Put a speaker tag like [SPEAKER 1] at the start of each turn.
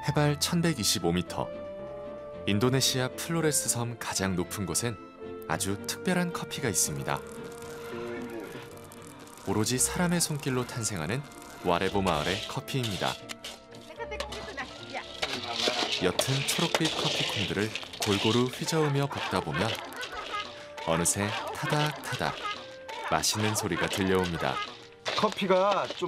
[SPEAKER 1] 해발 1125m. 인도네시아 플로레스 섬 가장 높은 곳엔 아주 특별한 커피가 있습니다. 오로지 사람의 손길로 탄생하는 와레보 마을의 커피입니다. 옅은 초록빛 커피콩들을 골고루 휘저으며 볶다 보면 어느새 타닥타닥 맛있는 소리가 들려옵니다.
[SPEAKER 2] 커피가 좀